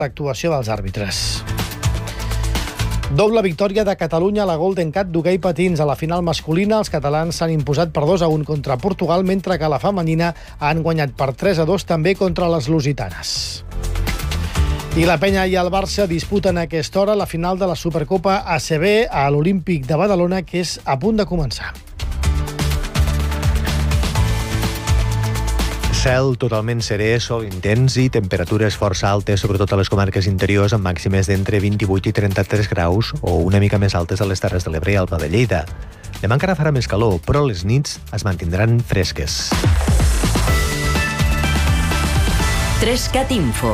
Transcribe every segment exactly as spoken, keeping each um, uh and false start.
l'actuació dels àrbitres. Doble victòria de Catalunya a la Golden Cat d'hoquei patins. A la final masculina, els catalans s'han imposat per dos a un contra Portugal, mentre que a la femenina han guanyat per tres a dos també contra les lusitanes. I la Penya i el Barça disputen a aquesta hora la final de la Supercopa A C B a l'Olímpic de Badalona, que és a punt de començar. Cel totalment serè, sol intens i temperatures força altes, sobretot a les comarques interiors, amb màximes d'entre vint-i-vuit i trenta-tres graus o una mica més altes a les Terres de l'Ebre i Alba de Lleida. Demà encara farà més calor, però les nits es mantindran fresques. Trescat Info.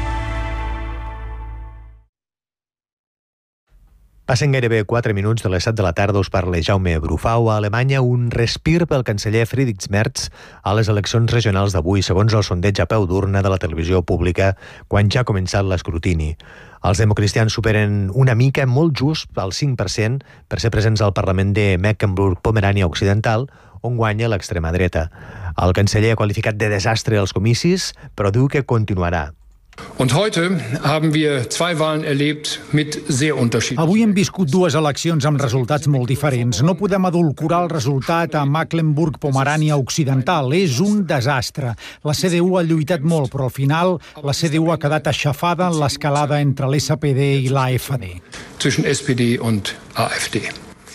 Passen gairebé quatre minuts de les set de la tarda. Us parla Jaume Brufau. A Alemanya, un respir pel canceller Friedrich Merz a les eleccions regionals d'avui, segons el sondeig a peu d'urna de la televisió pública, quan ja ha començat l'escrutini. Els democristians superen una mica, molt just, el cinc per cent, per ser presents al Parlament de Mecklenburg-Pomerània Occidental, on guanya l'extrema dreta. El canceller ha qualificat de desastre els comicis, però diu que continuarà. Und heute haben wir zwei Wahlen erlebt mit sehr unterschiedlichen. Avui hem viscut dues eleccions amb resultats molt diferents. No podem adulcorar el resultat a Mecklenburg-Pomerània Occidental. És un desastre. La C D U ha lluitat molt, però al final la C D U ha quedat aixafada en l'escalada entre l'S P D i l'A F D. Zwischen S P D und A F D.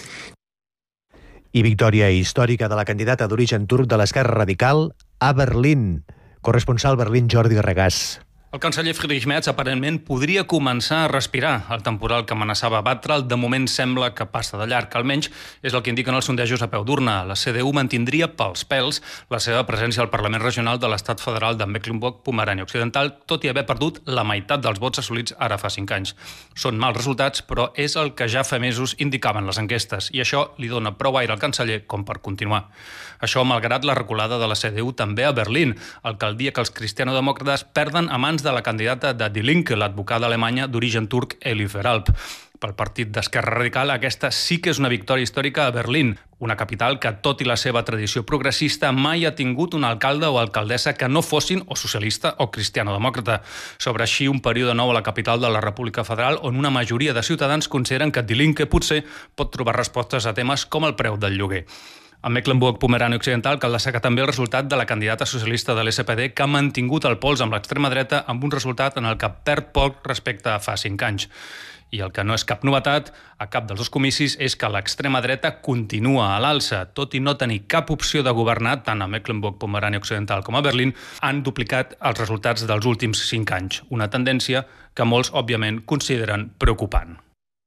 I victòria històrica de la candidata d'origen turc de l'Esquerra Radical a Berlín. Corresponsal Berlín, Jordi Regàs. El canceller Friedrich Merz aparentment podria començar a respirar. El temporal que amenaçava batre'l de moment sembla que passa de llarg. Almenys és el que indiquen els sondejos a peu d'urna. La C D U mantindria pels pèls la seva presència al Parlament Regional de l'Estat Federal de Mecklenburg-Pomerània Occidental, tot i haver perdut la meitat dels vots assolits ara fa cinc anys. Són mals resultats, però és el que ja fa mesos indicaven les enquestes, i això li dona prou aire al canceller com per continuar. Això malgrat la reculada de la C D U també a Berlín, alcaldia que els cristianodemòcrates perden a mans de la candidata de Die Linke, l'advocada alemanya d'origen turc Eli Veralp. Pel partit d'Esquerra Radical, aquesta sí que és una victòria històrica a Berlín, una capital que, tot i la seva tradició progressista, mai ha tingut un alcalde o alcaldessa que no fossin o socialista o cristianodemòcrata. S'obre així un període nou a la capital de la República Federal, on una majoria de ciutadans consideren que Die Linke potser pot trobar respostes a temes com el preu del lloguer. A Mecklenburg-Pomerània Occidental cal destacar també el resultat de la candidata socialista de l'S P D, que ha mantingut el pols amb l'extrema dreta amb un resultat en el que perd poc respecte a fa cinc anys. I el que no és cap novetat a cap dels dos comicis és que l'extrema dreta continua a l'alça. Tot i no tenir cap opció de governar, tant a Mecklenburg-Pomerània Occidental com a Berlín, han duplicat els resultats dels últims cinc anys. Una tendència que molts, òbviament, consideren preocupant.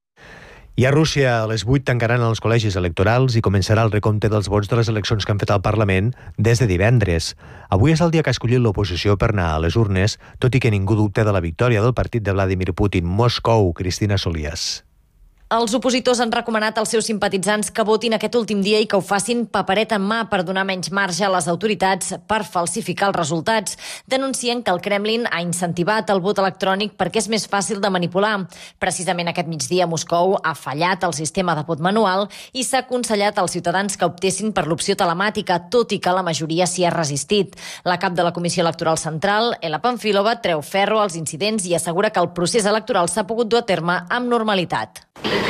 I a Rússia, a les vuit tancaran els col·legis electorals i començarà el recompte dels vots de les eleccions que han fet al Parlament des de divendres. Avui és el dia que ha escollit l'oposició per anar a les urnes, tot i que ningú dubta de la victòria del partit de Vladimir Putin. Moscou, Cristina Solías. Els opositors han recomanat als seus simpatitzants que votin aquest últim dia i que ho facin papereta en mà per donar menys marge a les autoritats per falsificar els resultats. Denuncien que el Kremlin ha incentivat el vot electrònic perquè és més fàcil de manipular. Precisament aquest migdia Moscou ha fallat el sistema de vot manual i s'ha aconsellat als ciutadans que optessin per l'opció telemàtica, tot i que la majoria s'hi ha resistit. La cap de la Comissió Electoral Central, Ela Pamfilova, treu ferro als incidents i assegura que el procés electoral s'ha pogut dur a terme amb normalitat.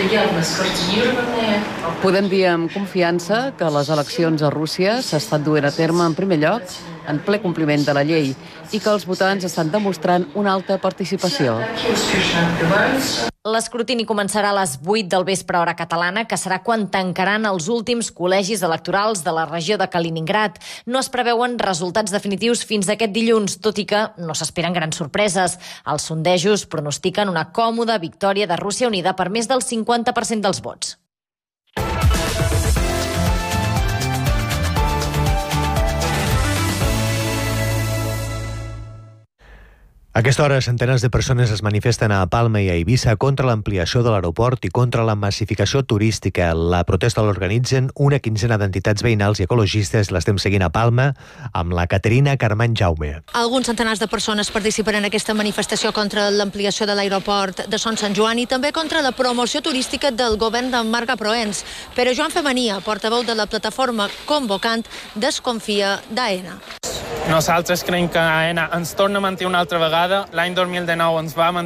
Podem dir amb confiança que les eleccions a Rússia s'estan duent a terme en primer lloc en ple compliment de la llei i que els votants estan demostrant una alta participació. L'escrutini començarà a les vuit del vespre hora catalana, que serà quan tancaran els últims col·legis electorals de la regió de Kaliningrad. No es preveuen resultats definitius fins aquest dilluns, tot i que no s'esperen grans sorpreses. Els sondejos pronostiquen una còmoda victòria de Rússia Unida per més del cinquanta per cent dels vots. A aquesta hora, centenars de persones es manifesten a Palma i a Eivissa contra l'ampliació de l'aeroport i contra la massificació turística. La protesta l'organitzen una quinzena d'entitats veïnals i ecologistes. L'estem seguint a Palma amb la Caterina Carmany Jaume. Alguns centenars de persones participen en aquesta manifestació contra l'ampliació de l'aeroport de Son Sant Joan i també contra la promoció turística del govern de Marga Proens. Però Joan Femenia, portaveu de la plataforma convocant, desconfia d'Aena. Nosaltres creiem que AENA ens torna a mentir una altra vegada. L'any dos mil dinou ens va mentir